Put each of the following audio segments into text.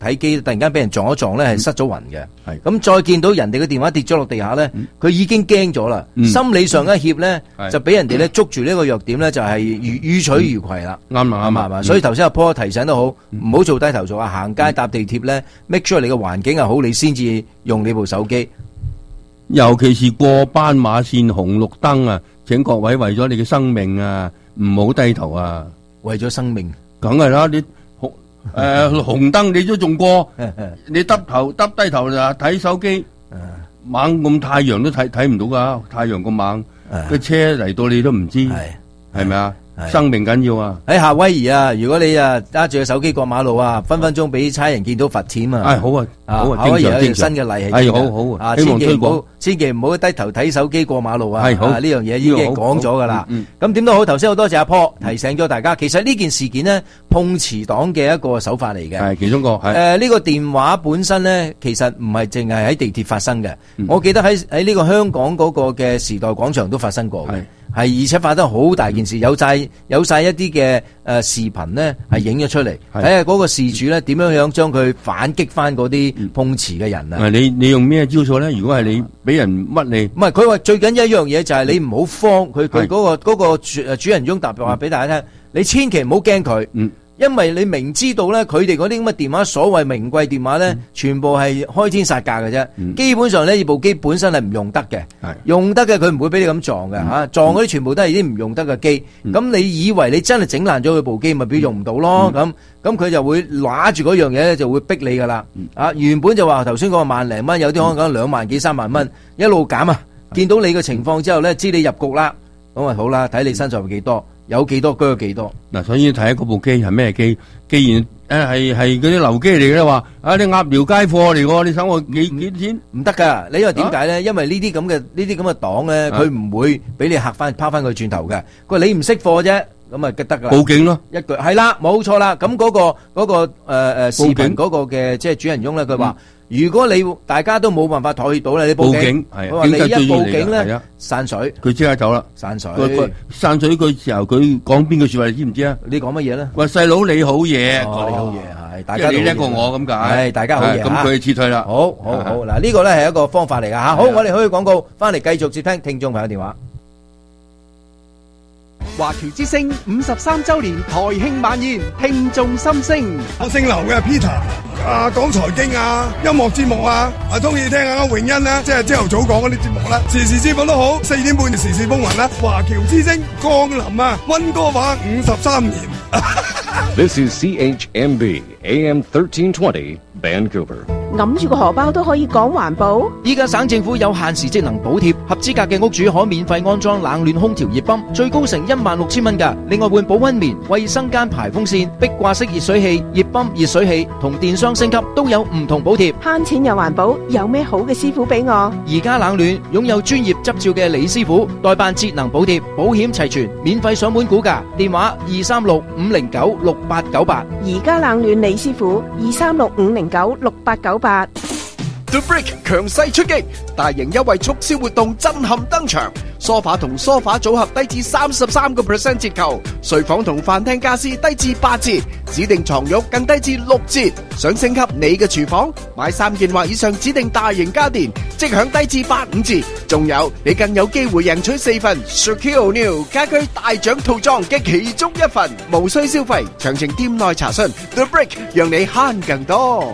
體機突然間俾人撞一撞咧，係失咗魂嘅。 係咁再見到人哋嘅電話跌咗落地下咧，佢已經驚咗啦，心理上一怯咧，就俾人哋咧捉住呢個弱點咧，就係予取予攜啦。 啱啊，啱啊。 所以頭先阿 Paul 提醒得好，唔好做低頭族啊！行街搭地鐵咧，make sure 你嘅環境係好，你先至用你部手機。 尤其是過斑馬線紅綠燈啊，請各位為咗你嘅生命啊，唔好低頭啊！ 為咗生命， 梗係啦，你紅燈你都仲過，你耷低頭就睇手機，猛咁太陽都睇唔到噶，太陽咁猛，個車嚟到你都唔知，係咪啊？生命緊要啊！ 喺夏威夷啊，如果你揸住個手機過馬路啊，分分鐘俾差人見到罰錢啊！ 好啊，好啊， 夏威夷有條新嘅例係好啊， 希望推廣，千祈唔好低頭睇手機過馬路啊！好，呢樣嘢已經講咗噶啦。咁點都好，頭先好多謝阿 Paul提醒咗大家，其實呢件事件呢，碰瓷黨嘅一個手法嚟嘅， 係其中一個。 呢個電話本身呢，其實唔係淨係喺地鐵發生嘅，我記得喺呢個香港嗰個嘅時代廣場都發生過嘅。係，而且發生好大件事，有晒一啲嘅視頻呢係影咗出嚟，睇下嗰個事主呢點樣將佢反擊翻嗰啲碰瓷嘅人啊！ 你用咩招數咧？如果係你俾人屈你， 唔係佢話最緊要一樣嘢就係你唔好慌，佢嗰個主人翁答話俾大家聽，你千祈唔好驚佢。因為你明知道咧，佢哋嗰啲咁嘅電話，所謂名貴電話咧，全部係開天殺價嘅啫。基本上呢部機本身係唔用得嘅，用得嘅佢唔會俾你咁撞嘅吓，撞嗰啲全部都係啲唔用得嘅機。咁你以為你真係整爛咗佢部機，咪表用唔到咯？咁佢就會揦住嗰樣嘢咧，就會逼你噶啦。原本就話頭先嗰個萬零蚊，有啲可能講2萬幾3萬蚊，一路減啊。見到你嘅情況之後咧，知你入局啦，咁啊好啦，睇你身上有幾多。有幾多鋸幾多嗱，所以睇下嗰部機係咩機？既然係嗰啲流機嚟嘅咧，話你鴨寮街貨嚟喎，你想我幾錢？唔得㗎，你因為點解咧？因為呢啲咁嘅黨咧，佢唔會俾你嚇翻拋翻佢轉頭嘅。佢話你唔識貨啫，咁啊得㗎啦。 報警咯， 一句係啦，冇錯啦。咁嗰個視頻嗰個嘅即係主人翁咧，佢話。如果大家都冇辦法妥協到咧，你報警，佢話你一報警咧，散水， 佢即刻走啦， 散水。 散水嘅時候，佢講邊句說話你知唔知啊？ 你講乜嘢咧？ 喂，細佬你好嘢， 你好嘢係，大家你叻過我咁解， 係大家好嘢。 咁佢撤退啦。 好嗱，呢個咧係一個方法嚟噶吓。好，我哋可以廣告，翻嚟繼續接聽聽眾朋友電話。 華僑之聲53周年台慶晚宴，聽眾心聲。 我姓劉嘅 Peter，講財經啊，音樂節目啊，中意聽下詠欣啦，即係朝頭早講嗰啲節目啦，時時節目都好，4點半時事風雲啦。華僑之聲降臨啊，溫哥華53年。 This is CHMB AM 1320 Vancouver。 揞住個荷包都可以講環保。 依家省政府有限時節能補貼，合資格嘅屋主可免費安裝冷暖空調熱泵，最高成16,000蚊㗎。另外換保溫棉、衛生間排風扇、壁掛式熱水器、熱泵、熱水器同電箱升級都有唔同補貼。 慳錢又環保，有咩好嘅師傅俾我？ 而家冷暖擁有專業執照嘅李師傅代辦節能補貼，保險齊全，免費上門估價，電話236-509-6898。 而家冷暖李師傅236-509-6898。 The Brick 強勢出擊，大型優惠促銷活動震撼登場。梳化同梳化組合低至33% 折扣，睡房同飯廳家私低至8折，指定床褥更低至6折。想升級你嘅廚房，買3件或以上指定大型家電，即享低至85折。仲有你更有機會贏取4份 Shaquille O'Neal 家居大獎套裝嘅其中一份，無需消費。詳情店內查詢。The Brick 讓你慳更多。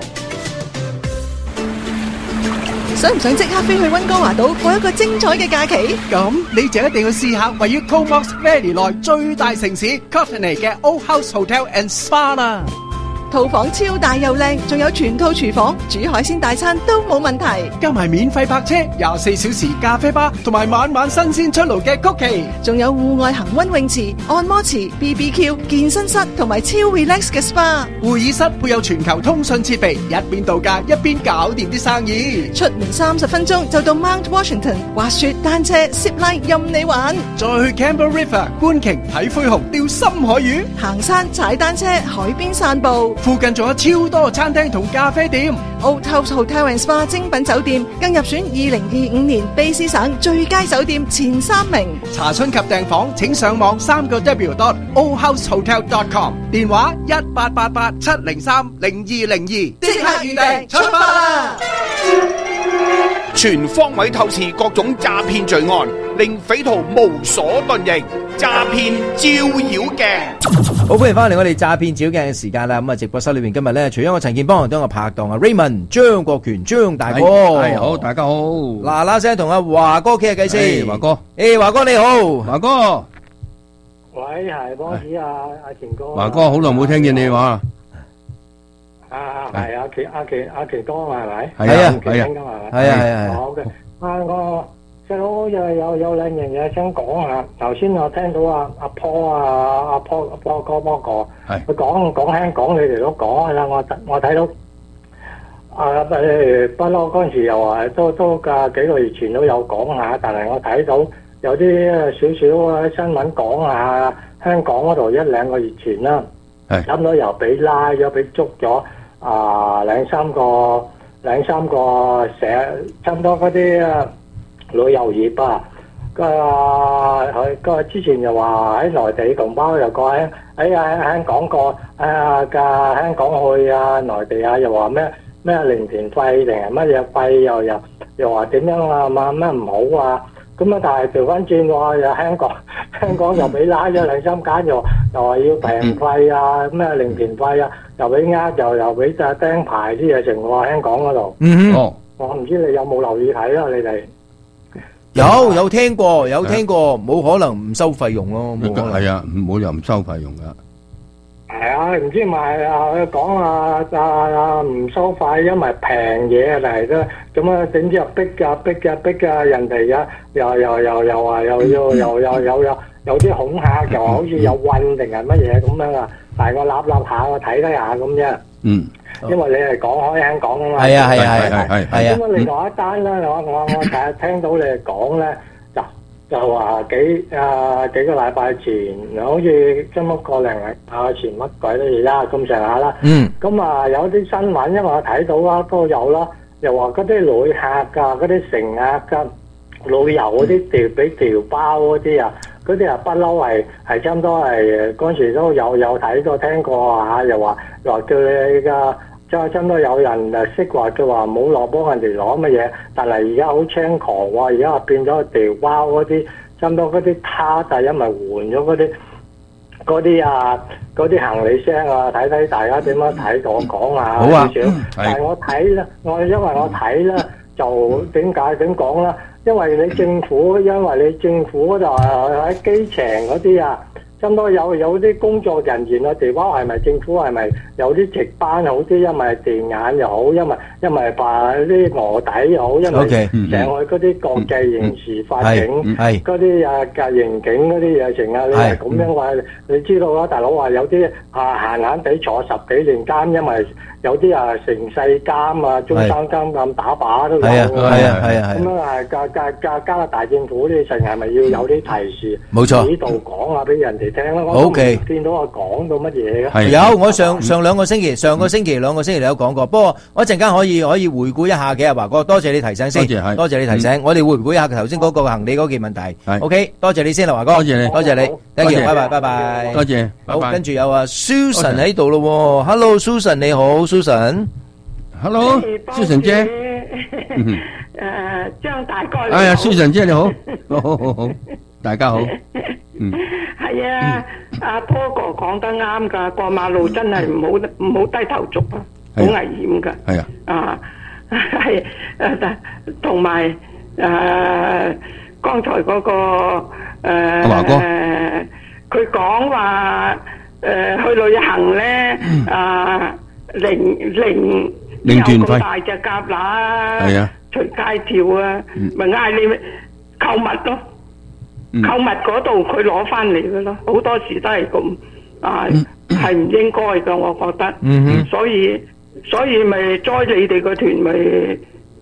想唔想即刻飛去溫哥華島過一個精彩嘅假期？ 咁你就一定要試下位於 Comox Valley 內最大城市 Courtenay 嘅 Old House Hotel and Spa 啦。 套房超大又靚，仲有全套廚房，煮海鮮大餐都冇問題。 加埋免費泊車、24小時咖啡吧，同埋晚晚新鮮出爐嘅曲奇， 仲有戶外恒溫泳池、按摩池、BBQ、健身室同埋超 relax 嘅 SPA。 會議室配有全球通訊設備，一邊度假一邊搞掂啲生意。 出門30分鐘就到 Mount Washington，滑雪、單車、zip line 任你玩。 再去 Campbell River 觀鯨睇灰熊、釣深海魚， 行山、踩單車、海邊散步。 附近仲有超多餐廳同咖啡店。 Old House Hotel and Spa 精品酒店更入選2025年卑詩省最佳酒店前3名。 查詢及訂房請上網3w.oldhousehotel.com， 電話1888-703-0202， 即刻預訂出發啦！ 全方位透視各種詐騙罪案，令匪徒無所遁形。詐騙照妖鏡， 好歡迎翻嚟我哋詐騙照妖鏡嘅時間啦！咁啊，直播室裏邊今日咧，除咗我陳健邦，都有我拍檔啊 Raymond 張國權張大哥。 係好，大家好。 嗱聲同阿華哥傾下偈先。 華哥， 華哥你好， 華哥。 喂，係波子啊，阿權哥。 華哥，好耐冇聽見你話。 係阿權哥係咪？ 係啊，係啊， 係啊。 好嘅，我細佬有兩樣嘢想講下。頭先我聽到阿 Paul 哥波哥，佢講香港，你哋都講啦。我睇到不嬲嗰陣時又話都幾個月前都有講下，但係我睇到有啲少少新聞講下香港嗰度1-2個月前啦，差唔多又俾拉咗，俾捉咗兩三個差唔多嗰啲旅遊業啊。佢之前又話喺內地同胞又過喺香港過香港去啊，內地啊又話咩零團費定係乜嘢費，又話點樣啊咩唔好啊。咁啊，但係調翻轉話又香港又俾拉咗2-3間，又話要平費啊，咩零團費啊，又俾又俾釘牌啲嘢成喎香港嗰度。我唔知你有冇留意睇啦，你哋。 有聽過，冇可能唔收費用咯，冇可能。 係啊，冇又唔收費用噶。 係啊，唔知咪講唔收費，因為平嘢嚟啫。咁啊，整之又逼㗎，人哋又話又有啲恐嚇，又好似有運定係乜嘢咁樣啊。但係我立下，我睇下咁啫。因為你係講開香港啊嘛。係啊。咁啊，另外一單咧，我第日聽到你哋講咧，就話幾個禮拜前，好似差唔多個零禮拜前乜鬼都而家咁上下啦。咁啊，有啲新聞，因為我睇到啦，都有啦，又話嗰啲旅客嗰啲乘客㗎，旅遊嗰啲俾調包嗰啲啊。嗰啲不嬲係差唔多係嗰陣時都有睇過聽過嚇，又話叫你差唔多有人識話佢話冇落幫人哋攞乜嘢，但係而家好猖狂喎，而家變咗調包嗰啲，差唔多嗰啲他就因為換咗嗰啲行李箱啊，睇大家點樣睇，同我講下少少。但係我睇咧，因為我睇咧就點講咧？因為你政府嗰度喺機場嗰啲啊，差唔多有啲工作人員嘅地方係咪政府係咪有啲值班好啲？因為電眼又好，因為話啲臥底又好，因為上去嗰啲國際刑事法警嗰啲刑警嗰啲嘢成啊，你係咁樣話，你知道啦，大佬話有啲閒地坐10幾年監，因為有啲成世監啊、終身監咁打靶都有。係啊。咁樣加拿大政府呢成係咪要有啲提示？冇錯，呢度講下俾人哋聽啦。我見到我講到乜嘢嘅？ 有，我上2個星期，2個星期你有講過。不過我一陣間可以回顧一下嘅，華哥，多謝你提醒先。多謝你提醒，我哋回顧一下頭先嗰個行李嗰件問題。OK， 多謝你先啦，華哥。多謝你，thank you，拜拜。 多謝。 好，跟住有Susan 喺度咯。Hello Susan， 你好 Susan。Hello，Susan 姐。 張大哥。 哎呀，Susan 姐你好，好，大家好。 係啊，阿波哥講得啱噶，過馬路真係唔好低頭族啊，好危險噶。 係啊。 係同埋剛才嗰個華哥， 佢講話去旅行咧零團費大隻蛤乸，係啊，隨街跳啊，咪嗌你購物咯。購物嗰度佢攞翻嚟嘅咯，好多時都係咁係唔應該嘅，我覺得。所以咪栽你哋個團咪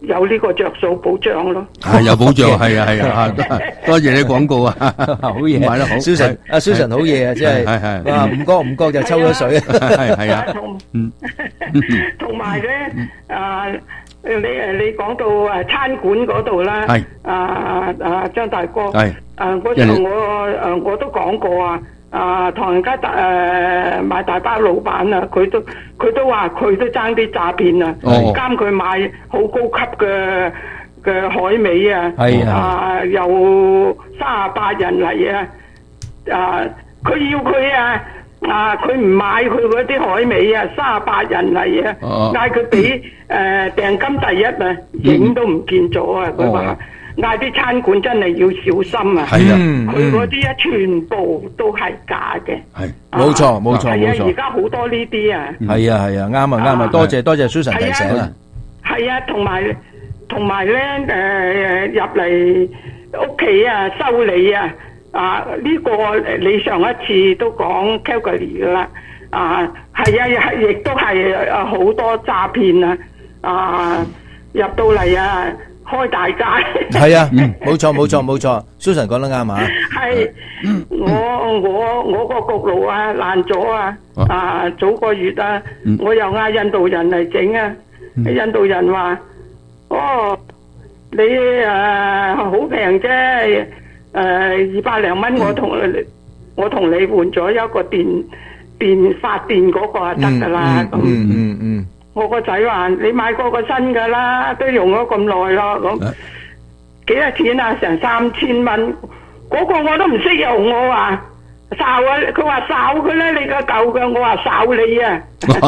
有呢個着數保障咯。 係有保障，係啊，多謝你廣告啊， 好嘢， 買得好。 Susan 好嘢啊，即係哇，唔覺就抽咗水， 係啊， 同埋咧你講到餐館嗰度啦，張大哥，嗰時我都講過唐人街買大包老闆啊，佢都話佢都爭啲詐騙啊，監佢買好高級嘅海味啊，有38人嚟佢要佢佢唔買佢嗰啲海味啊，38人嚟啊，嗌佢俾訂金第一啊，影都唔見咗啊！佢話嗌啲餐館真係要小心啊！ 係啊， 佢嗰啲全部都係假嘅。 係，冇錯。 係啊，而家好多呢啲啊。 係啊，啱啊！多謝 Susan 提醒啊。 係啊，同埋咧入嚟屋企啊修理啊。呢個你上一次都講 Calgary 噶啦，係啊，亦都係好多詐騙入到嚟開大街。係啊， 冇錯 ，Susan 講得啱啊。 係，我個焗爐爛咗早個月我又嗌印度人嚟整印度人話，你好平啫。200零蚊，我同你換咗一個電發電嗰個就得噶啦。我個仔話你買嗰個新噶啦，都用咗咁耐咯。咁幾多錢啊？成3000蚊。嗰個我都唔識用，我話哨佢話哨佢咧，你個舊嘅，我話哨你啊。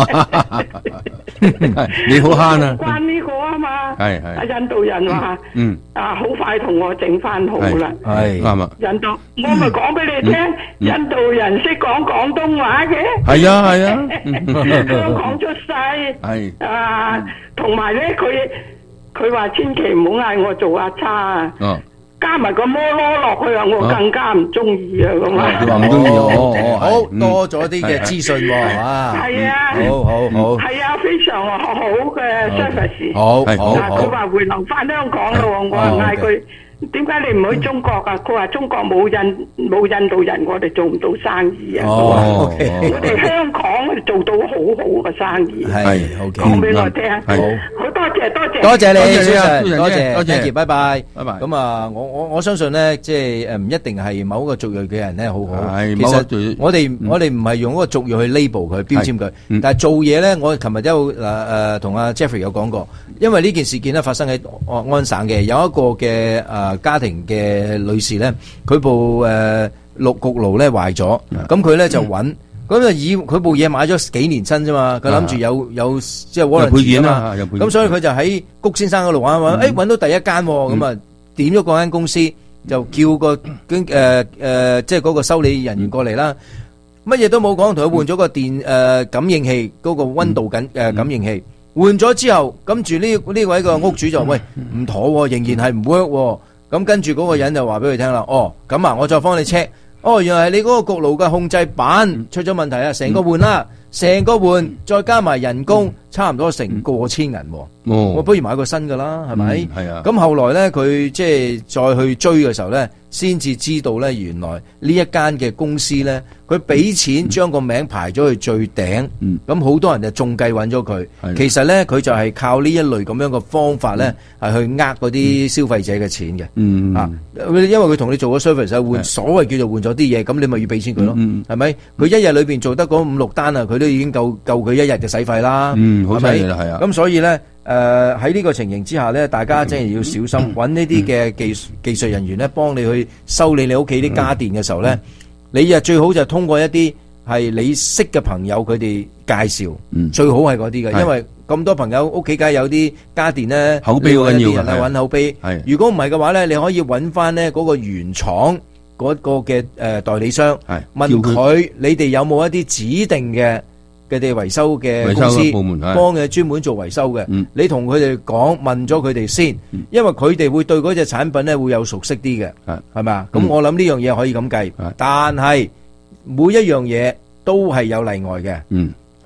你好慳啊！ 關呢個啊嘛， 係印度人話，好快同我整翻好啦， 係啱啊！ 印度，我咪講俾你聽，印度人識講廣東話嘅， 係啊， 香港出世， 係同埋咧，佢話千祈唔好嗌我做阿叉啊。加埋個摩羅落去我更加唔中意啊！咁啊， 佢話唔中意好多咗啲嘅資訊喎，係嘛？ 係啊， 好， 係啊，非常好嘅 service。 好， 佢話回流翻香港咯，我話嗌佢。點解你唔去中國啊？佢話中國冇印度人，我哋做唔到生意啊！我哋香港做到好好嘅生意。 係， 講俾我聽。好多謝你，多謝 ，thank you，拜拜。咁啊，我相信咧，即係唔一定係某個族裔嘅人咧，好好。其實我哋唔係用嗰個族裔去 label 佢標籤佢，但係做嘢咧，我琴日都同阿 Jeffrey 有講過，因為呢件事件咧發生喺安省嘅，有一個嘅家庭嘅女士咧，佢部焗爐咧壞咗，咁佢咧就揾，咁就以佢部嘢買咗幾年新啫嘛，佢諗住有即係warranty配件啊嘛，咁所以佢就喺谷先生嗰度揾，揾到第一間，咁啊點咗嗰間公司，就叫個即係嗰個修理人員過嚟啦，乜嘢都冇講，同佢換咗個電感應器，嗰個溫度感應器。換咗之後，跟住呢位個屋主就喂唔妥，仍然係唔 work。咁跟住嗰個人就話俾佢聽啦，咁啊，我再幫你 check，原來係你嗰個焗爐嘅控制板出咗問題啊，成個換啦，成個換，再加埋人工，差唔多成過千銀。我不如買個新噶啦，係咪？係啊。咁後來咧，佢即係再去追嘅時候咧，先至知道咧，原來呢一間嘅公司咧，佢俾錢將個名排咗去最頂，咁好多人就中計揾咗佢。其實咧，佢就係靠呢一類咁樣嘅方法咧，係去呃嗰啲消費者嘅錢嘅。因為佢同你做咗 service，換所謂叫做換咗啲嘢，咁你咪要俾錢佢咯，係咪？佢一日裏邊做得嗰5-6單啊，佢都已經夠佢一日嘅使費啦， 好犀利啦，係啊。 咁所以咧，喺呢個情形之下咧，大家真係要小心，揾呢啲嘅技術人員咧，幫你去修理你屋企啲家電嘅時候咧，你啊最好就通過一啲係你識嘅朋友佢哋介紹，最好係嗰啲嘅，因為咁多朋友屋企梗係有啲家電咧， 口碑好緊要嘅， 揾口碑。如果唔係嘅話咧，你可以揾翻咧嗰個原廠嗰個嘅代理商，問佢你哋有冇一啲指定嘅哋維修嘅公司部門幫佢專門做維修嘅，你同佢哋講，問咗佢哋先，因為佢哋會對嗰隻產品咧會有熟悉啲嘅，係咪啊？咁我諗呢樣嘢可以咁計，但係每一樣嘢都係有例外嘅。 係啊，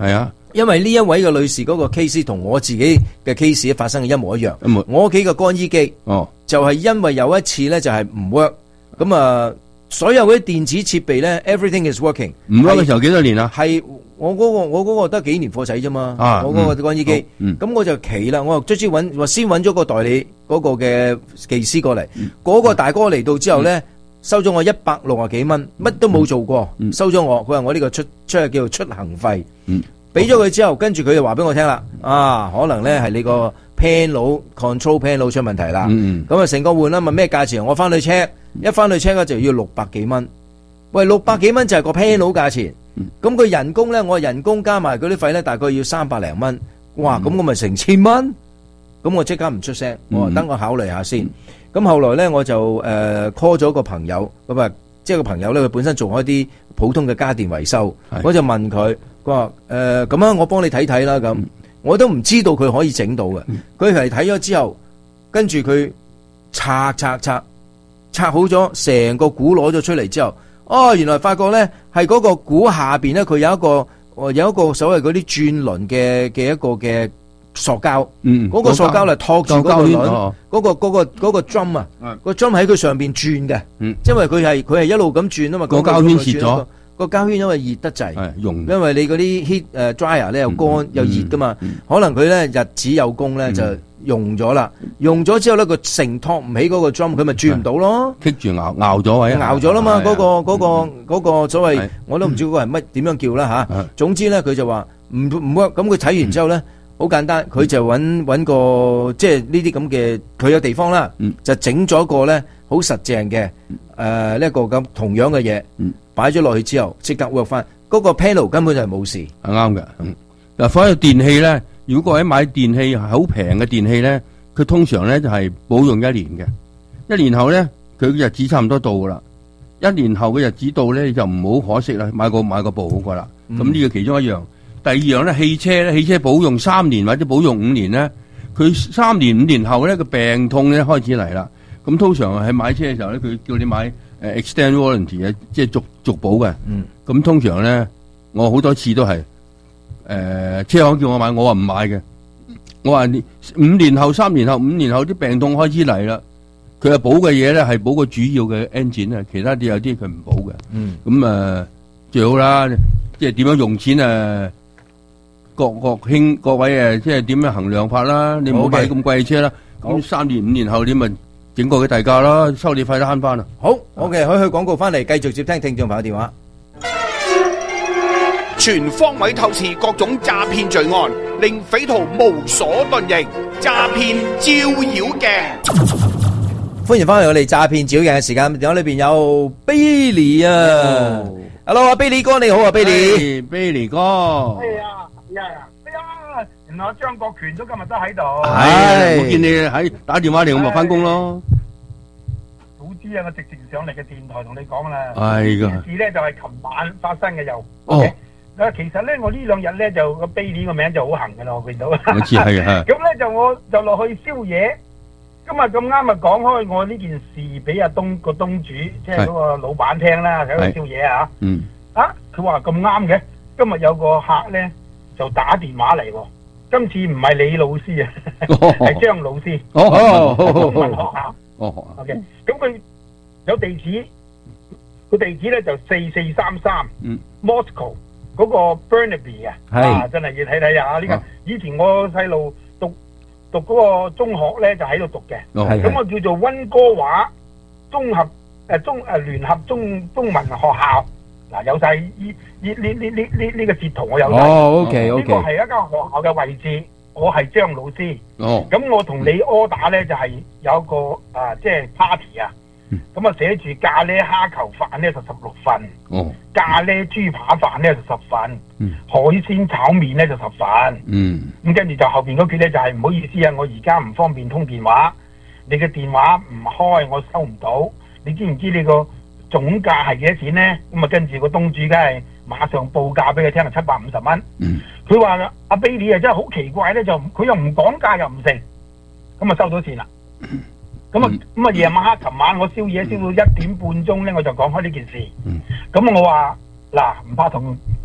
因為呢一位嘅女士嗰個 case 同我自己嘅 case 發生嘅一模一樣。我屋企嘅乾衣機就係因為有一次咧就係唔 work， 咁啊所有嗰啲電子設備咧 everything is working。 唔 work 嘅時候幾多年啊？ 係我嗰個得幾年貨仔啫嘛。我嗰個乾衣機，咁我就奇啦，我卒之先揾咗個代理嗰個嘅技師過嚟，嗰個大哥嚟到之後咧。收咗我160幾蚊，乜都冇做過，收咗我。佢話我呢個出叫做出行費，俾咗佢之後，跟住佢就話俾我聽啦，可能咧係你個 panel control panel 出問題啦。咁啊成個換啦，問咩價錢？我翻去 check， 一翻去 check 咧就要600幾蚊。喂，600幾蚊就係個 panel 價錢。咁佢人工咧，我人工加埋嗰啲費咧，大概要300零蚊。哇，咁我咪成1000蚊。咁我即刻唔出聲，我話等我考慮下先。咁後來咧，我就call 咗個朋友，咁啊，即係個朋友咧，佢本身做開啲普通嘅家電維修，我就問佢，佢話咁啊，我幫你睇睇啦，咁我都唔知道佢可以整到嘅。佢係睇咗之後，跟住佢拆好咗，成個鼓攞咗出嚟之後，原來發覺咧係嗰個鼓下邊咧，佢有一個所謂嗰啲轉輪嘅一個嘅。塑膠，嗰個塑膠嚟托住嗰個輪，嗰個 drum 啊，個 drum 喺佢上邊轉嘅，因為佢係一路咁轉啊嘛，個膠圈蝕咗，個膠圈因為熱得滯，因為你嗰啲 heat dryer 咧又乾又熱噶嘛，可能佢咧日子有功咧就用咗啦，用咗之後咧佢承托唔起嗰個 drum， 佢咪轉唔到咯，棘住拗咗位，拗咗啦嘛，嗰個所謂我都唔知嗰個係乜點樣叫啦吓，總之咧佢就話唔 work，咁佢睇完之後咧。好簡單，佢就揾個即係呢啲咁嘅，佢有地方啦，就整咗個咧好實淨嘅呢一個咁同樣嘅嘢，擺咗落去之後即刻 work 翻，嗰個 panel 根本就係冇事，係啱嘅。嗱，反而電器咧，如果各位買電器好平嘅電器咧，佢通常咧就係保用1年嘅，1年後咧佢嘅日子差唔多到噶啦，1年後嘅日子到咧就唔好可惜啦，買個部好過啦。咁呢個其中一樣。第二樣咧，汽車保用3年或者保用5年咧，佢3年5年後咧個病痛咧開始嚟啦。咁通常喺買車嘅時候咧，佢叫你買extend warranty 嘅，即係續保嘅。咁通常咧，我好多次都係車行叫我買，我話唔買嘅。我話你5年後、3年後、5年後啲病痛開始嚟啦，佢係保嘅嘢咧係保個主要嘅 engine 啊，其他啲有啲佢唔保嘅。咁最好啦，即係點樣用錢各位即係點樣衡量法啦？你唔好買咁貴嘅車啦。咁3年5年後你咪整個嘅大價啦，收你費都慳翻啦。好 ，OK， 可以去廣告翻嚟，繼續接聽聽眾朋友電話。 全方位透視各種詐騙罪案，令匪徒無所遁形。詐騙照妖鏡， 歡迎翻嚟我哋詐騙照妖鏡嘅時間。電話裏邊有 Billy 啊 ，Hello 啊 ，Billy 哥你好啊 ，Billy 哥。 原來張國權都今日都喺度。 係，我見你喺打電話嚟，我咪翻工咯。 早知啊，我直情上嚟嘅電台同你講啦。 係噶。 件事咧就係琴晚發生嘅又。哦。其實咧，我呢2日咧就個 Billy 個名就好行噶啦，我見到。我知係啊。咁咧我就落去宵夜。今日咁啱啊，講開我呢件事俾阿東主，即係嗰個老闆聽啦，喺度宵夜啊。嗯。佢話咁啱嘅，今日有個客咧就打電話嚟喎。今次唔係李老師啊，係張老師。中文學校。OK， 咁佢有地址，個地址咧就4433 Moscow 嗰個 Burnaby 啊，真係要睇睇啊！呢個以前我細路讀嗰個中學咧就喺度讀嘅，咁我叫做溫哥華聯合中文學校。嗱，有晒呢個截圖我有晒。OK， 呢個係一間學校嘅位置，我係張老師。咁我同你 order 咧就係有一個即係 party 啊。咁啊寫住咖喱蝦球飯咧就16份，咖喱豬扒飯咧就10份，海鮮炒麵咧就10份。咁跟住就後邊嗰句咧就係唔好意思啊，我而家唔方便通電話，你嘅電話唔開，我收唔到。你知唔知你個總價係幾多錢咧？咁啊跟住個東主梗係馬上報價俾佢聽，係750蚊。佢話阿 Billy 啊真係好奇怪咧，就佢又唔講價又唔成，咁啊收到錢啦。咁啊夜晚黑，琴晚我宵夜燒到1點半鐘咧，我就講開呢件事。咁我話嗱，唔怕同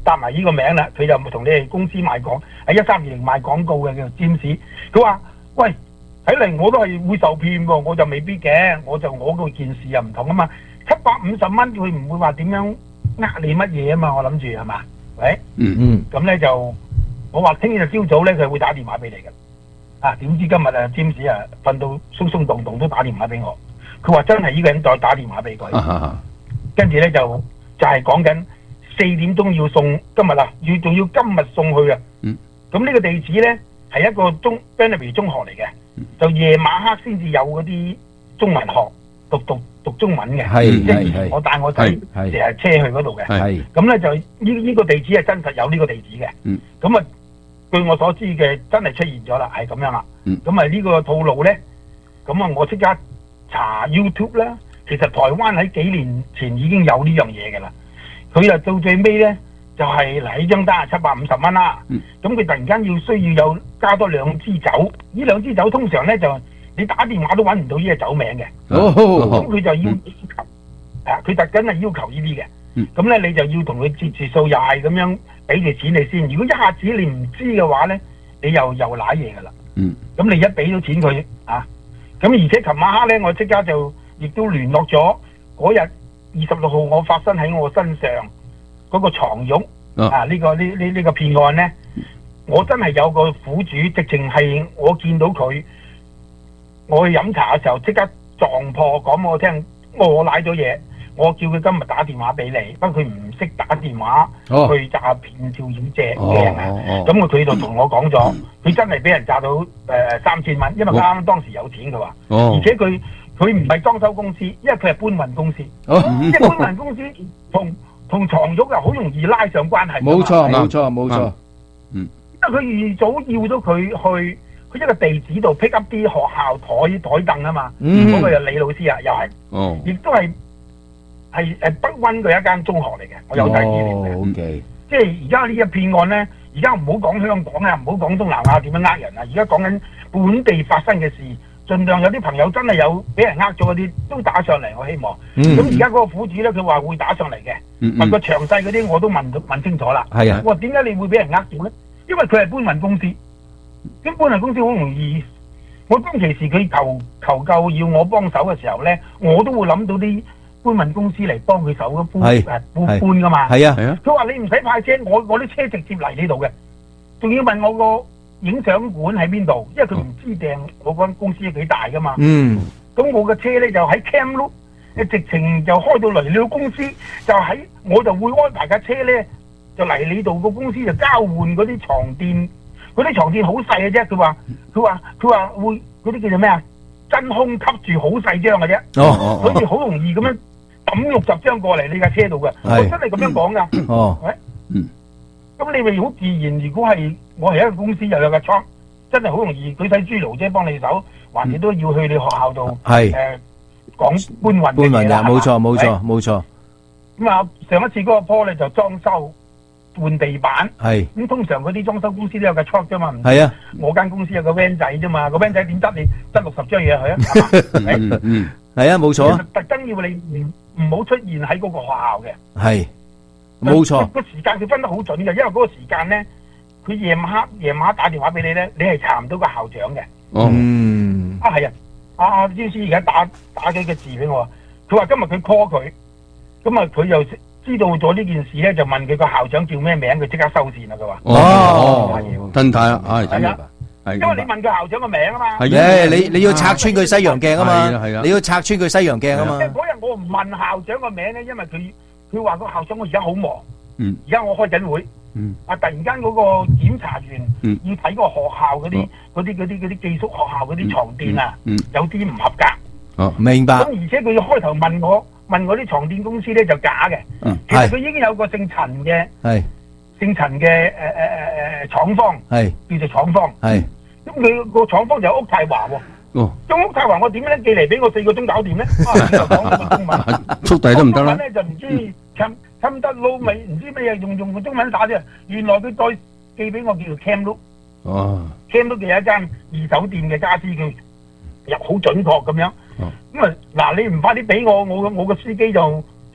答埋呢個名啦，佢就同你哋公司賣廣喺1320賣廣告嘅，叫占士。佢話：喂，睇嚟我都係會受騙喎，我就未必嘅，我嗰件事又唔同啊嘛，750蚊佢唔會話點樣呃你乜嘢啊嘛，我諗住係嘛？喂，咁咧就我話聽日朝早咧佢會打電話俾你嘅。點知今日啊，占士啊瞓到鬆鬆動動都打電話俾我，佢話真係呢個人再打電話俾佢，跟住咧就係講緊4點鐘要送，今日啊仲要今日送去啊。咁呢個地址咧係一個Bentley 中學嚟嘅，就夜晚黑先至有嗰啲中文學讀中文嘅，即係我帶我仔成日車去嗰度嘅。咁咧就呢個地址係真實有呢個地址嘅。咁啊。據我所知嘅，真係出現咗啦，係咁樣啦。咁啊呢個套路咧，咁啊我即刻查 YouTube 啦。其實台灣喺幾年前已經有呢樣嘢嘅啦。佢啊到最尾咧，就係嗱呢張單係750蚊啦。咁佢突然間需要有加多2支酒，呢2支酒通常咧就你打電話都揾唔到呢隻酒名嘅。咁佢就要求，佢特登係要求呢啲嘅。咁咧你就要同佢折住數，又係咁樣俾住錢你先。如果一下子你唔知嘅話咧，你又瀨嘢噶啦。咁你一俾咗錢佢咁而且琴晚黑咧，我即刻就亦都聯絡咗嗰日26號我發生喺我身上嗰個床褥呢個騙案咧，我真係有個苦主，直情係我見到佢，我去飲茶嘅時候即刻撞破，講我聽我瀨咗嘢。我叫佢今日打電話俾你，不過佢唔識打電話去詐騙照妖借嘅咁佢就同我講咗，佢真係俾人詐到3000蚊，因為佢啱啱當時有錢佢話，而且佢唔係裝修公司，因為佢係搬運公司，即係搬運公司同床褥又好容易拉上關係。冇錯，因為佢預早要到佢去一個地址度 pick up 啲學校台凳啊嘛，嗰個就李老師啊，又係，亦都係。係北溫嘅一間中學嚟嘅，我有睇資料嘅。即係而家呢一騙案咧，而家唔好講香港啊，唔好講東南亞點樣呃人啊，而家講緊本地發生嘅事，盡量有啲朋友真係有俾人呃咗嗰啲都打上嚟，我希望。咁而家嗰個苦主咧，佢話會打上嚟嘅，問個詳細嗰啲我都問清楚啦。係啊，我話點解你會俾人呃咗咧？因為佢係搬運公司，咁搬運公司好容易。我當其時佢求救要我幫手嘅時候咧，我都會諗到啲搬運公司嚟幫佢手搬噶嘛。係啊，佢話你唔使派車，我啲車直接嚟呢度嘅，仲要問我個影相館喺邊度，因為佢唔知訂我間公司幾大噶嘛。咁我嘅車咧就喺 Kamloops，直情就開到嚟你個公司，我就會安排架車咧就嚟你度個公司就交換嗰啲床墊，嗰啲床墊好細嘅啫。佢話會嗰啲叫做咩啊？真空吸住好細張嘅啫，所以好容易咁樣抌60張過嚟你架車度嘅。我真係咁樣講噶。咁你咪好自然。如果係我係一個公司又有個倉，真係好容易舉世豬爐啫，幫你手，還你都要去你學校度講搬運嘅嘢啦。冇錯。咁啊，上一次嗰個坡咧就裝修換地板，咁通常嗰啲裝修公司都有個 truck 啫嘛，唔係啊，我間公司有個 van 仔啫嘛，個 van 仔點執你執60張嘢去啊？係啊，冇錯。特登要你唔好出現喺嗰個學校嘅，係冇錯。個時間佢分得好準嘅，因為嗰個時間咧，佢夜晚黑打電話俾你咧，你係查唔到個校長嘅。係啊，阿詹師而家打幾個字俾我，佢話今日佢 call 佢，咁啊佢又知道咗呢件事咧，就問佢個校長叫咩名，佢即刻收線啦。佢話真睇啊， 係啊，因為你問佢校長個名啊嘛。 係你要拆穿佢西洋鏡啊嘛，你要拆穿佢西洋鏡啊嘛。 嗰日我唔問校長個名咧，因為佢話個校長我而家好忙，而家我開緊會，突然間嗰個檢查員要睇個學校嗰啲寄宿學校嗰啲床墊啊，有啲唔合格。 明白。 咁而且佢開頭問我啲床墊公司咧就假嘅，其實佢已經有個姓陳嘅廠方，叫做廠方。咁佢個廠方就係屋太華喎。咁屋太華我點樣寄嚟俾我4個鐘搞掂咧？就講中文， 速遞都唔得啦。 中文咧就唔知侵得撈尾，唔知咩嘢用中文打啫。原來佢再寄俾我叫做 Kamloops。Kamloops 嘅有一間二手店嘅家私，佢入好準確咁樣。咁啊嗱，你唔快啲俾我個司機就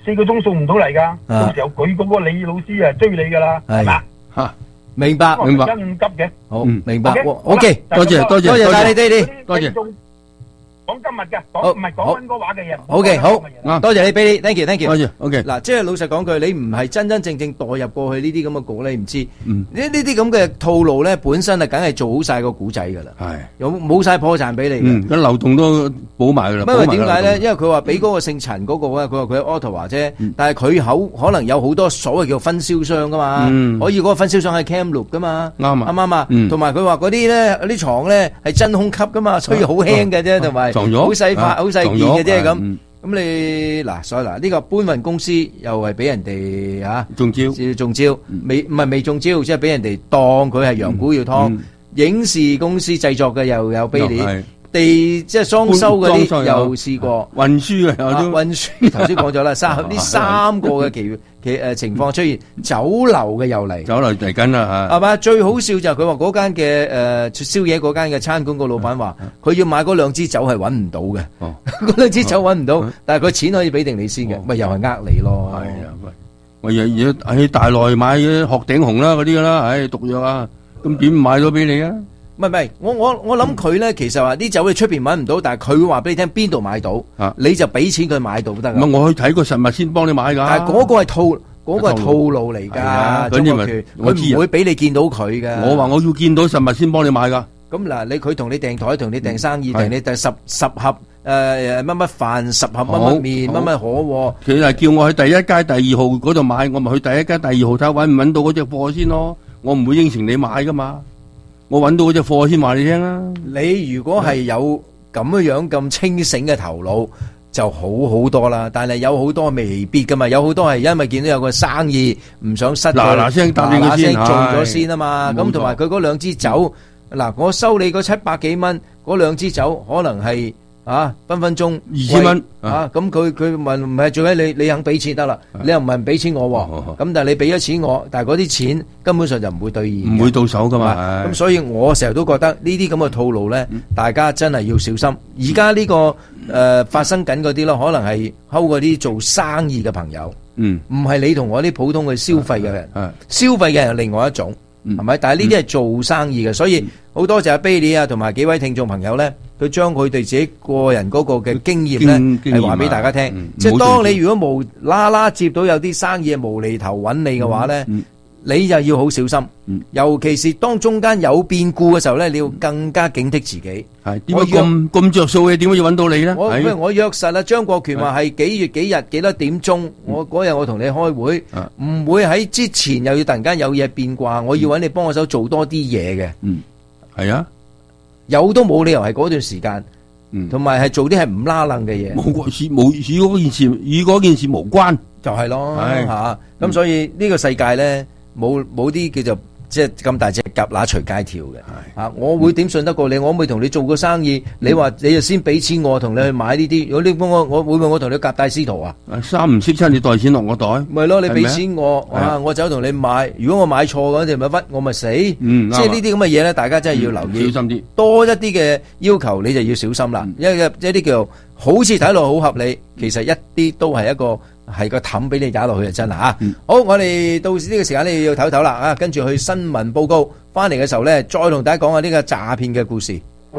4個鐘送唔到嚟㗎，到時候佢嗰個李老師啊追你㗎啦，係嘛？ 嚇， 明白。 咁急嘅。 好，明白。 OK， 多謝晒你哋， 多謝。講今日嘅，唔係講溫哥華嘅嘢。 OK，好，多謝你俾你 ，thank you。 多謝 ，OK。 嗱，即係老實講句，你唔係真真正正代入過去呢啲咁嘅局，你唔知。呢啲咁嘅套路咧，本身啊，梗係做好晒個古仔㗎啦。係。有冇晒破綻俾你嘅？ 咁流動都補埋㗎啦。 因為點解咧？因為佢話俾嗰個姓陳嗰個咧，佢話佢喺 Ottawa 啫，但係佢可能有好多所謂叫分銷商㗎嘛，可以嗰個分銷商喺 Kamloops 㗎嘛，啱唔啱啊？同埋佢話嗰啲咧，啲床咧係真空級㗎嘛，所以好輕嘅啫，同埋。好細塊、好細件嘅啫咁，你嗱，所以嗱呢個搬運公司又係俾人哋中招，未中招，即係俾人哋當佢係羊股要劏。影視公司製作嘅又有卑劣，即係裝修嗰啲又試過， 運輸嘅運輸頭先講咗啦，呢三個嘅情況出現，酒樓嘅又嚟， 酒樓嚟緊啦嚇， 係嘛？最好笑就係佢話嗰間嘅宵夜嗰間嘅餐館個老闆話，佢要買嗰兩支酒係揾唔到嘅，嗰兩支酒揾唔到，但係佢錢可以俾定你先嘅，咪又係你咯。係啊， 喂，而家喺大內買嘅鶴頂紅啦嗰啲啦，毒藥啊，咁點買咗俾你啊？ 唔係，我諗佢咧，其實話啲酒你出邊揾唔到，但係佢會話俾你聽邊度買到，你就俾錢佢買到得。 唔係我去睇個實物先幫你買㗎。 但係嗰個係套路嚟㗎，佢唔會俾你見到佢㗎。 我話我要見到實物先幫你買㗎。 咁嗱，佢同你訂台，同你訂生意，訂你訂十盒乜乜飯，10盒乜乜麵，乜乜可喎。 佢係叫我去第一街、第二號嗰度買，我咪去第一街、第二號睇揾唔揾到嗰隻貨先咯。我唔會應承你買㗎嘛。我揾到嗰隻貨先話你聽啦。 你如果係有咁樣咁清醒嘅頭腦，就好多啦。但係有好多未必噶嘛，有好多係因為見到有個生意唔想失， 嗱聲答應佢先， 做咗先啊嘛。咁同埋佢嗰兩支酒，嗱我收你嗰700幾蚊，嗰兩支酒可能係分分鐘 2000蚊咁佢問唔係最緊你肯俾錢得啦，你又唔係唔俾錢我，咁但係你俾咗錢我，但係嗰啲錢根本上就唔會兌現， 唔會到手噶嘛。 咁所以我成日都覺得呢啲咁嘅套路咧，大家真係要小心。而家呢個發生緊嗰啲咯，可能係溝嗰啲做生意嘅朋友，唔係你同我啲普通嘅消費嘅人，消費嘅人係另外一種。係咪？但係呢啲係做生意嘅，所以好多謝阿 Billy 啊，同埋幾位聽眾朋友咧，佢將佢哋自己個人嗰個嘅經驗咧，係話俾大家聽。即係當你如果無啦啦接到有啲生意無厘頭揾你嘅話咧，你就要好小心。尤其是當中間有變故嘅時候咧，你要更加警惕自己。 係點解咁着數嘅？點解要揾到你咧？ 我約實啦，張國權話係幾月幾日幾多點鐘，我嗰日我同你開會，唔會喺之前又要突然間有嘢變卦，我要揾你幫我手做多啲嘢嘅。 係啊， 有都冇理由係嗰段時間，同埋係做啲係唔拉楞嘅嘢。 冇與嗰件事無關， 就係咯嚇。咁所以呢個世界咧，冇啲叫做即係咁大隻蛤乸隨街跳嘅。我會點信得過你？我會同你做個生意，你話你就先俾錢我，同你去買呢啲。如果你幫我會唔會我同你夾帶私逃啊？ 三唔識七，你袋錢落我袋。 咪咯，你俾錢我，我走同你買。如果我買錯嘅，你咪屈我咪死。即係呢啲咁嘅嘢咧，大家真係要留意， 小心啲。多一啲嘅要求你就要小心啦。因為一啲叫好似睇落好合理，其實一啲都係係個氹俾你打落去就真啦嚇。好，我哋到時呢個時間你要唞唞啦，跟住去新聞報告，翻嚟嘅時候咧，再同大家講下呢個詐騙嘅故事。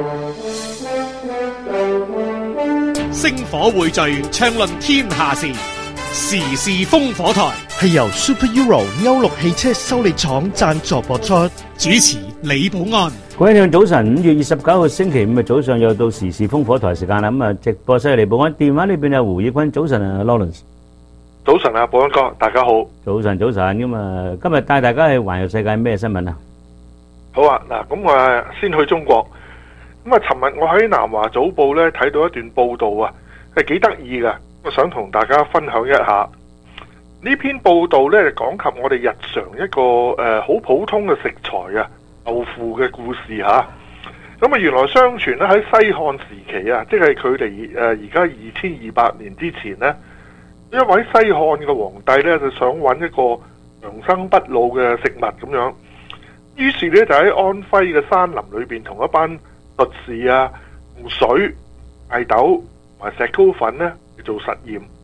星火匯聚，暢論天下事，時事烽火台係由 Super Euro 歐陸汽車修理廠贊助播出，主持李寶安。 各位聽眾早晨，5月29號星期五嘅早上又到時事烽火台時間啦。咁直播室李寶安，電話呢邊有胡業坤。早晨啊 ，Lawrence。 早晨啊，寶安哥，大家好。 早晨，今日帶大家去環遊世界咩新聞啊？ 好啊，嗱，咁我先去中國。咁尋日我喺南華早報咧睇到一段報道啊，係幾得意噶，我想同大家分享一下。呢篇報道咧講及我哋日常一個好普通嘅食材啊，豆腐嘅故事吓。咁原來相傳咧喺西漢時期啊，即係佢哋而家2200年之前呢，一位西漢嘅皇帝咧就想揾一個長生不老嘅食物咁樣，於是咧就喺安徽嘅山林裏邊同一班術士啊用水、大豆同埋石膏粉咧去做實驗。咁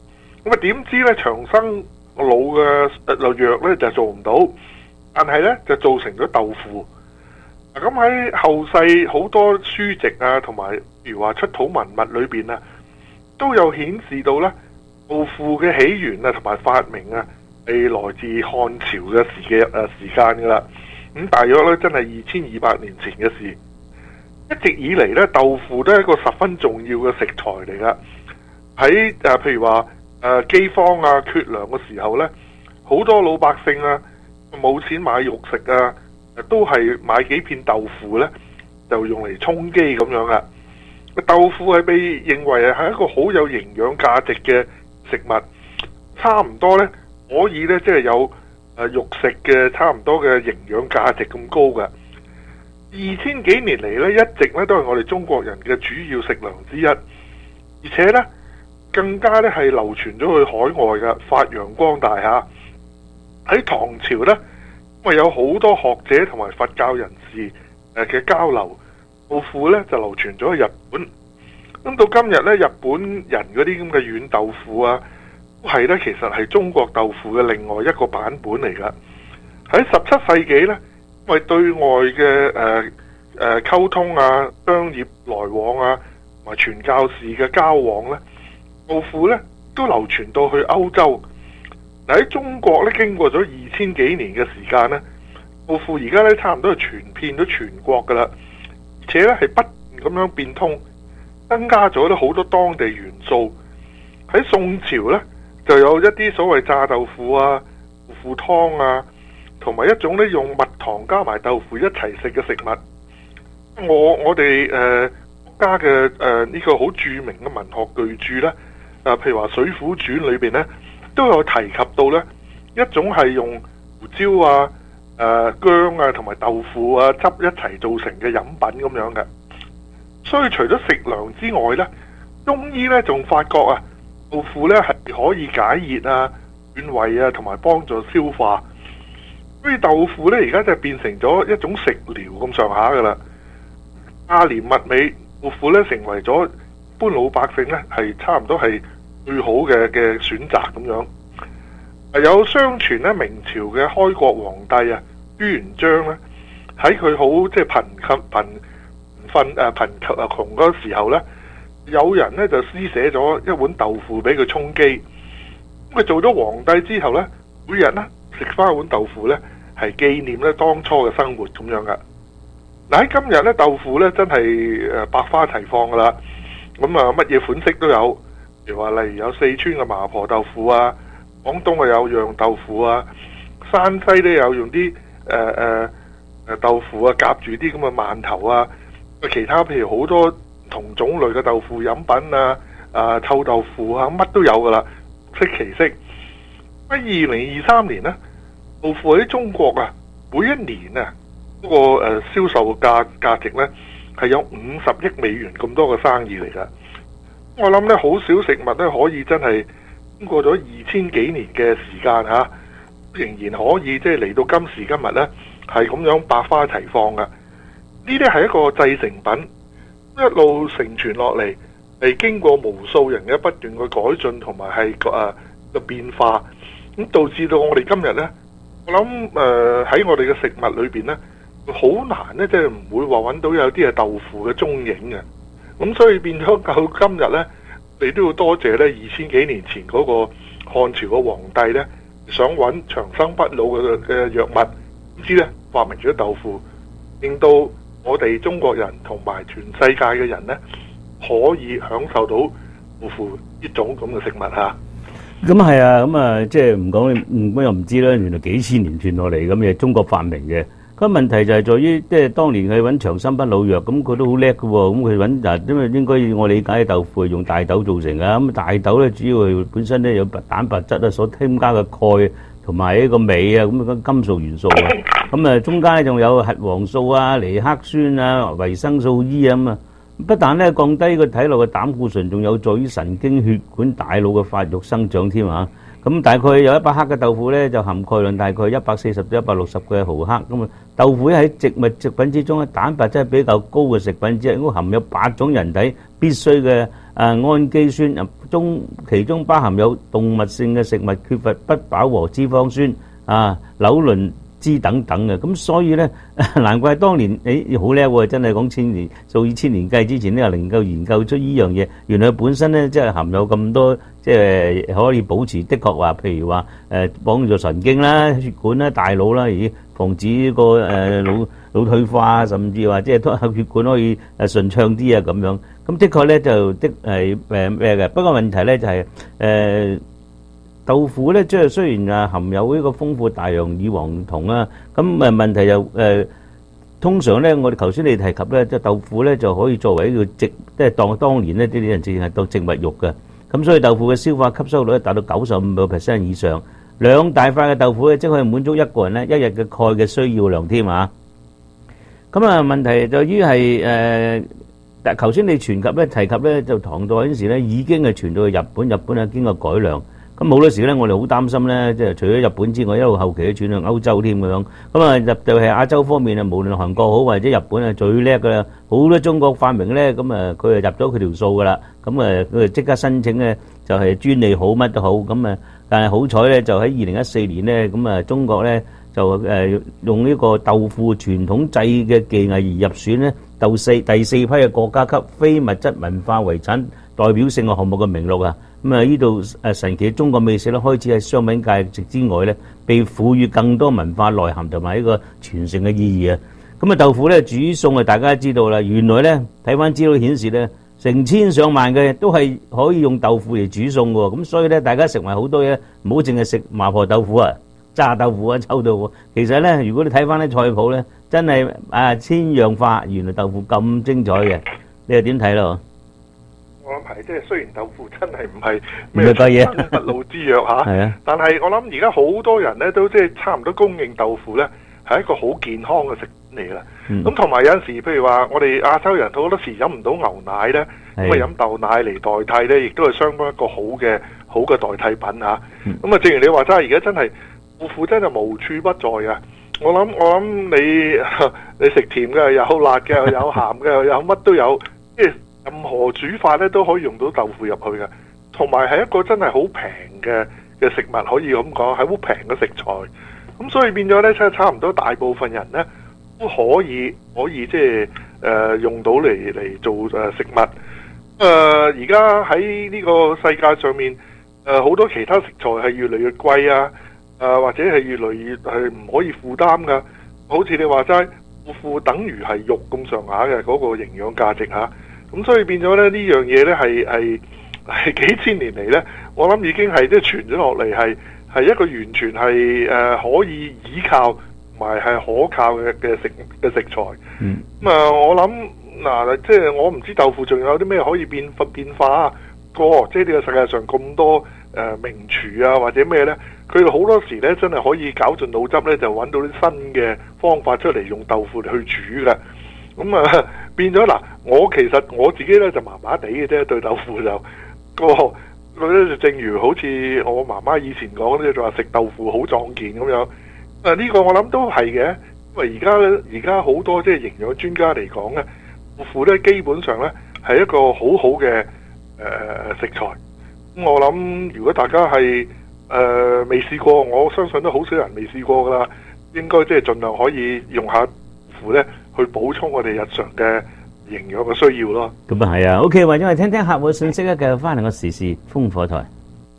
咁啊點知咧長生老嘅藥咧就做唔到，但係咧就造成咗豆腐。咁喺後世好多書籍啊，同埋譬如話出土文物裏邊啊，都有顯示到咧豆腐嘅起源啊，同埋發明啊，係來自漢朝嘅時間噶啦。咁大約咧真係2200年前嘅事。一直以嚟咧，豆腐都係一個十分重要嘅食材嚟噶。喺譬如話饑荒啊、缺糧嘅時候咧，好多老百姓啊冇錢買肉食啊，都係買幾片豆腐咧，就用嚟充飢咁樣啊。豆腐係被認為係一個好有營養價值嘅食物，差唔多咧可以咧即係有肉食嘅差唔多嘅營養價值咁高嘅。2000幾年嚟咧，一直咧都係我哋中國人嘅主要食糧之一，而且咧更加咧係流傳咗去海外嘅，發揚光大嚇。喺唐朝咧，因為有好多學者同埋佛教人士嘅交流，豆腐咧就流傳咗去日本。咁到今日咧，日本人嗰啲咁嘅軟豆腐啊，都係咧其實係中國豆腐嘅另外一個版本嚟噶。喺17世紀咧，因為對外嘅溝通啊、商業來往啊，同埋傳教士嘅交往咧，豆腐咧都流傳到去歐洲。喺中國咧，經過咗2000幾年嘅時間咧，豆腐而家咧差唔多係傳遍咗全國噶啦，而且咧係不斷咁樣變通，增加咗咧好多當地元素。喺宋朝咧，就有一啲所謂炸豆腐啊、豆腐湯啊，同埋一種咧用蜜糖加埋豆腐一齊食嘅食物。我哋國家嘅呢個好著名嘅文學巨著咧，譬如話《水滸傳》裏邊咧，都有提及到咧一種係用胡椒啊、薑啊同埋豆腐啊汁一齊造成嘅飲品咁樣嘅。所以除咗食糧之外咧，中醫咧仲發覺啊，豆腐咧係可以解熱啊、暖胃啊，同埋幫助消化。所以豆腐咧而家就變成咗一種食療咁上下噶啦。價廉物美，豆腐咧成為咗一般老百姓咧係差唔多係最好嘅選擇咁樣。有相傳咧，明朝嘅開國皇帝啊朱元璋咧，喺佢好即係貧窮嗰時候咧，有人咧就施捨咗一碗豆腐俾佢充飢。咁佢做咗皇帝之後咧，每日咧食翻一碗豆腐咧，係紀念咧當初嘅生活咁樣噶。嗱喺今日咧，豆腐咧真係百花齊放噶啦。咁乜嘢款式都有，譬如話例如有四川嘅麻婆豆腐啊，廣東有釀豆腐啊，山西都有用啲豆腐啊夾住啲咁嘅饅頭啊，其他譬如好多同種類嘅豆腐飲品啊，臭豆腐啊，乜都有噶啦，悉其色。喺2023年呢，豆腐喺中國啊，每一年啊嗰個銷售價值呢係有50億美元咁多嘅生意嚟噶。我諗呢，好少食物呢可以真係經過咗2000幾年嘅時間吓，仍然可以即係嚟到今時今日呢，係咁樣百花齊放噶。呢啲係一個製成品，一路承傳落嚟，係經過無數人嘅不斷嘅改進同埋係嘅變化，咁導致到我哋今日呢，我諗喺我哋嘅食物裏邊呢，好難呢，即係唔會話揾到有啲係豆腐嘅蹤影嘅。咁所以變咗到今日呢，你都要多謝呢2000幾年前嗰個漢朝嘅皇帝呢，想揾長生不老嘅藥物，唔知呢發明咗豆腐，令到我哋中國人同埋全世界嘅人呢，可以享受到豆腐呢種咁嘅食物嚇。 咁係啊，咁啊即係唔講你又唔知啦。原來幾千年傳落嚟咁嘅中國發明嘅。個問題就係在於，即係當年佢揾長生不老藥，咁佢都好叻嘅喎。咁佢揾嗱，因為應該我理解嘅豆腐係用大豆做成嘅。咁大豆咧主要係本身咧有蛋白質啊，所添加嘅鈣同埋呢個鎂啊，咁嘅金屬元素啊。咁中間咧仲有核黃素啊、尼克酸啊、維生素 E 啊咁啊。不但咧降低個體內嘅膽固醇，仲有助於神經血管、大腦嘅發育生長添啊。 咁大概有100克嘅豆腐咧，就含鈣量大概140到160嘅毫克。咁啊，豆腐喺植物食品之中咧，蛋白質比較高嘅食品之一，應該含有8種人體必須嘅氨基酸，其中包含有動物性嘅食物缺乏不飽和脂肪酸柳磷脂等等嘅。咁所以咧，難怪當年好叻喎，真係講數以千年計之前咧，又能夠研究出呢樣嘢。原來佢本身咧，即係含有咁多，即係可以保持，的確話，譬如話幫助神經啦、血管啦、大腦啦，而防止呢個腦退化，甚至話即係血管可以順暢啲啊咁樣。咁的確咧就係咩嘅？不過問題咧就係豆腐咧，即係雖然含有呢個豐富大量以黃酮啦，咁問題就通常咧，我哋頭先你提及咧，即係豆腐咧就可以作為一個即係當年呢啲人淨係當植物肉嘅，咁所以豆腐嘅消化吸收率達到95% 以上，兩大塊嘅豆腐咧，即可以滿足一個人咧一日嘅鈣嘅需要量添啊！咁問題在於係但頭先你提及咧，就唐代嗰陣時咧已經係傳到去日本，日本係經過改良。咁好多時咧，我哋好擔心咧，即係除咗日本之外，一路後期都傳到歐洲添咁樣。咁就係亞洲方面無論韓國好或者日本最叻㗎啦。好多中國發明咧，咁佢入咗佢條數㗎啦。咁佢即刻申請咧，就係專利好乜都好。咁但係好彩咧，就喺2014年咧，咁中國咧就用呢個豆腐傳統製嘅技藝而入選咧第四批嘅國家級非物質文化遺產代表性嘅項目嘅名錄啊！呢度神奇中國美食咧，開始喺商品價值之外咧，被賦予更多文化內涵同埋呢個傳承嘅意義啊！豆腐咧煮餸大家都知道啦，原來咧睇翻資料顯示咧，成千上萬嘅都係可以用豆腐嚟煮餸嘅，咁所以咧大家食埋好多嘢，唔好淨係食麻婆豆腐啊、炸豆腐啊、臭豆腐。其實咧，如果你睇翻啲菜譜咧，真係千樣化，原來豆腐咁精彩嘅，你又點睇咯？ 我諗係，即係雖然豆腐真係唔係咩不老之藥嚇，但係我諗而家好多人咧都即係差唔多公認豆腐咧係一個好健康嘅食品嚟啦。咁同埋有陣時，譬如話我哋亞洲人好多時飲唔到牛奶咧，咁飲豆奶嚟代替咧，亦都係相當一個好嘅代替品嚇。咁正如你話齋，而家真係豆腐真係無處不在啊！我諗你食甜嘅有辣嘅有鹹嘅有乜都有，即係任何煮法咧都可以用到豆腐入去嘅，同埋係一個真係好平嘅食物，可以咁講係好平嘅食材。咁所以變咗咧，即係差唔多大部分人咧都可以即係用到嚟做食物。而家喺呢個世界上面，好多其他食材係越嚟越貴啊，或者係越嚟越係唔可以負擔噶。好似你話齋，豆腐等於係肉咁上下嘅嗰個營養價值嚇。咁所以變咗咧，呢樣嘢咧係幾千年嚟咧，我諗已經係即係傳咗落嚟，係一個完全係可以依靠同埋係可靠嘅食材。我諗即係我唔知豆腐仲有啲咩可以變化過，即係呢個世界上咁多名廚啊或者咩咧，佢哋好多時咧真係可以絞盡腦汁咧，就揾到啲新嘅方法出嚟用豆腐嚟去煮嘅。咁變咗我其實我自己咧就麻麻地嘅啫，對豆腐就正如好似我媽媽以前講咧，就話食豆腐好壯健咁樣。呢個我諗都係嘅，因為而家好多即係營養專家嚟講咧，豆腐咧基本上咧係一個好好嘅食材。咁我諗如果大家係未試過，我相信都好少人未試過噶啦，應該即係盡量可以用下豆腐咧去補充我哋日常嘅營養嘅需要咯。 咁係啊 ，OK， 或者我哋聽聽客戶嘅信息咧，繼續翻嚟個時事風火台。